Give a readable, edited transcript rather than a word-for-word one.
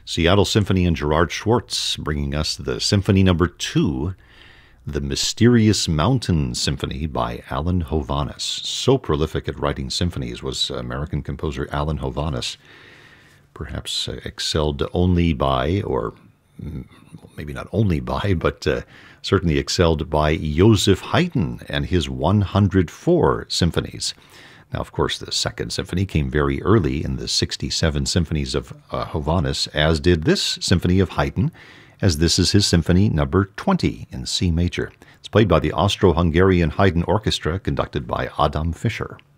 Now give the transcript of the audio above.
Seattle Symphony and Gerard Schwartz bringing us the Symphony Number 2, The Mysterious Mountain Symphony by Alan Hovhaness. So prolific at writing symphonies was American composer Alan Hovhaness, perhaps excelled only by, or maybe not only by, but certainly excelled by Joseph Haydn and his 104 symphonies. Now, of course, the Second Symphony came very early in the 67 symphonies of Hovhaness, as did this symphony of Haydn, as this is his Symphony Number 20 in C major. It's played by the Austro-Hungarian Haydn Orchestra, conducted by Adam Fischer.